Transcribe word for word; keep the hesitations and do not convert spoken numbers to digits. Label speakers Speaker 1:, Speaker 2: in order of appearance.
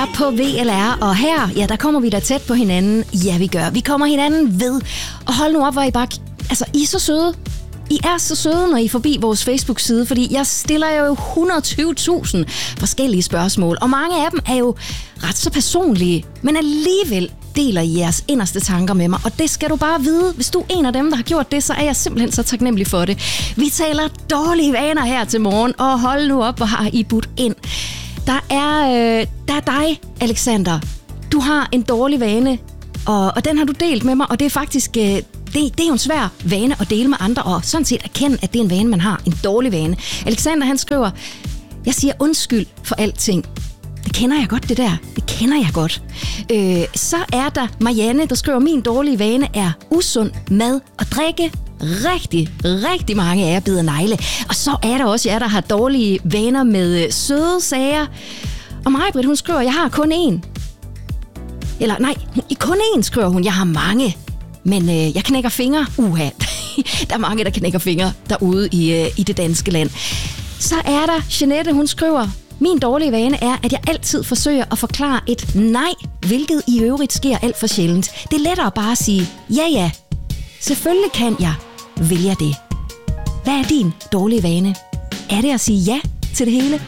Speaker 1: er på V L R, og her, ja, der kommer vi da tæt på hinanden. Ja, vi gør. Vi kommer hinanden ved. Og hold nu op, hvor I bare... Altså, I er så søde. I er så søde, når I er forbi vores Facebook-side, fordi jeg stiller jo et hundrede og tyve tusind forskellige spørgsmål, og mange af dem er jo ret så personlige, men alligevel deler I jeres inderste tanker med mig, og det skal du bare vide. Hvis du er en af dem, der har gjort det, så er jeg simpelthen så taknemmelig for det. Vi taler dårlige vaner her til morgen, og hold nu op, hvor har I budt ind. Der er, øh, der er dig, Alexander. Du har en dårlig vane, og, og den har du delt med mig, og det er faktisk... Øh, Det, det er jo en svær vane at dele med andre, og sådan set erkende, at det er en vane, man har. En dårlig vane. Alexander, han skriver, jeg siger undskyld for alting. Det kender jeg godt, det der. Det kender jeg godt. Øh, så er der Marianne, der skriver, min dårlige vane er usund mad og drikke. Rigtig, rigtig mange af jer bider negle. Og så er der også jer, der har dårlige vaner med søde sager. Og Maj-Britt, hun skriver, jeg har kun én. Eller nej, kun én, skriver hun. Jeg har mange. Men øh, jeg knækker fingre. Uha, der er mange, der knækker fingre derude i, øh, i det danske land. Så er der Jeanette, hun skriver, min dårlige vane er, at jeg altid forsøger at forklare et nej, hvilket i øvrigt sker alt for sjældent. Det er lettere bare at sige, ja ja, selvfølgelig kan jeg, vil jeg det. Hvad er din dårlige vane? Er det at sige ja til det hele?